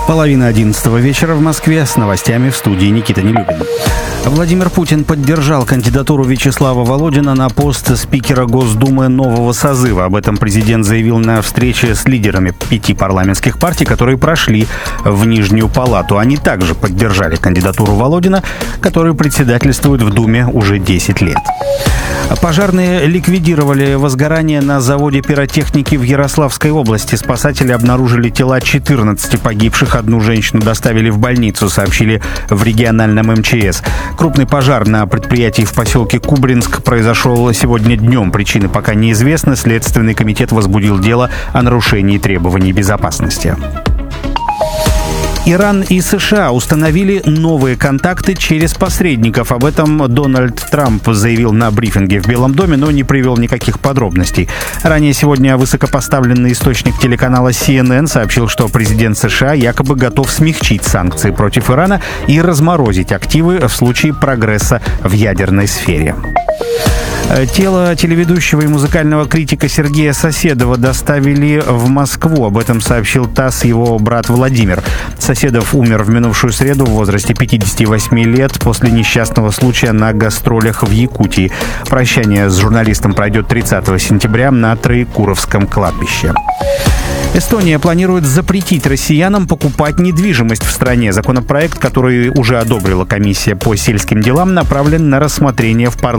10:30 вечера в Москве. С новостями в студии Никита Нелюбин. Владимир Путин поддержал кандидатуру Вячеслава Володина на пост спикера Госдумы нового созыва. Об этом президент заявил на встрече с лидерами 5 парламентских партий, которые прошли в Нижнюю палату. Они также поддержали кандидатуру Володина, который председательствует в Думе уже 10 лет. Пожарные ликвидировали возгорание на заводе пиротехники в Ярославской области. Спасатели обнаружили тела 14 погибших. Одну женщину доставили в больницу, сообщили в региональном МЧС. Крупный пожар на предприятии в поселке Кубринск произошел сегодня днем. Причины пока неизвестны. Следственный комитет возбудил дело о нарушении требований безопасности. Иран и США установили новые контакты через посредников. Об этом Дональд Трамп заявил на брифинге в Белом доме, но не привел никаких подробностей. Ранее сегодня высокопоставленный источник телеканала CNN сообщил, что президент США якобы готов смягчить санкции против Ирана и разморозить активы в случае прогресса в ядерной сфере. Тело телеведущего и музыкального критика Сергея Соседова доставили в Москву. Об этом сообщил ТАСС его брат Владимир. Соседов умер в минувшую среду в возрасте 58 лет после несчастного случая на гастролях в Якутии. Прощание с журналистом пройдет 30 сентября на Троекуровском кладбище. Эстония планирует запретить россиянам покупать недвижимость в стране. Законопроект, который уже одобрила комиссия по сельским делам, направлен на рассмотрение в парламенте.